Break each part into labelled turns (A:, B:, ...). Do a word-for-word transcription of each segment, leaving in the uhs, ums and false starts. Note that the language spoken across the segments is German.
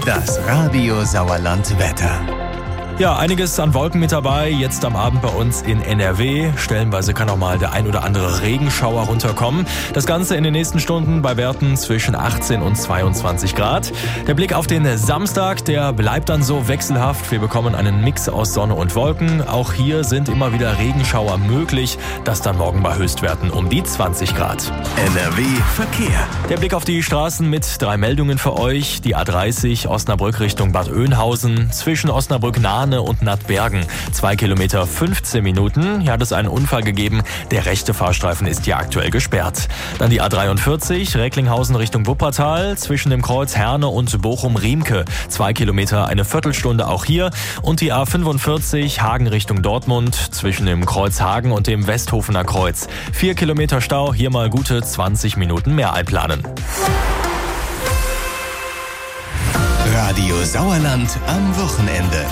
A: Das Radio Sauerland Wetter.
B: Ja, einiges an Wolken mit dabei, jetzt am Abend bei uns in N R W. Stellenweise kann auch mal der ein oder andere Regenschauer runterkommen. Das Ganze in den nächsten Stunden bei Werten zwischen achtzehn und zweiundzwanzig Grad. Der Blick auf den Samstag, der bleibt dann so wechselhaft. Wir bekommen einen Mix aus Sonne und Wolken. Auch hier sind immer wieder Regenschauer möglich. Das dann morgen bei Höchstwerten um die zwanzig Grad.
A: N R W Verkehr.
B: Der Blick auf die Straßen mit drei Meldungen für euch. Die A dreißig Osnabrück Richtung Bad Oeynhausen zwischen Osnabrück-Nahe und Nattbergen. Zwei Kilometer, fünfzehn Minuten. Hier hat es einen Unfall gegeben. Der rechte Fahrstreifen ist hier aktuell gesperrt. Dann die A dreiundvierzig, Recklinghausen Richtung Wuppertal, zwischen dem Kreuz Herne und Bochum-Riemke. Zwei Kilometer, eine Viertelstunde auch hier. Und die A fünfundvierzig, Hagen Richtung Dortmund, zwischen dem Kreuz Hagen und dem Westhofener Kreuz. Vier Kilometer Stau, hier mal gute zwanzig Minuten mehr einplanen.
A: Radio Sauerland am Wochenende.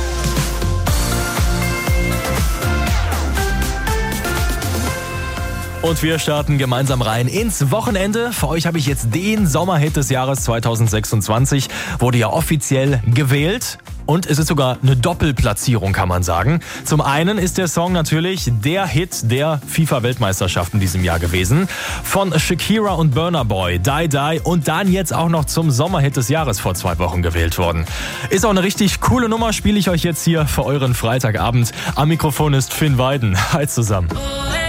B: Und wir starten gemeinsam rein ins Wochenende. Für euch habe ich jetzt den Sommerhit des Jahres zweitausendsechsundzwanzig. Wurde ja offiziell gewählt. Und es ist sogar eine Doppelplatzierung, kann man sagen. Zum einen ist der Song natürlich der Hit der FIFA-Weltmeisterschaft in diesem Jahr gewesen. Von Shakira und Burna Boy, Die Die, und dann jetzt auch noch zum Sommerhit des Jahres vor zwei Wochen gewählt worden. Ist auch eine richtig coole Nummer, spiele ich euch jetzt hier für euren Freitagabend. Am Mikrofon ist Finn Weiden. Hi zusammen.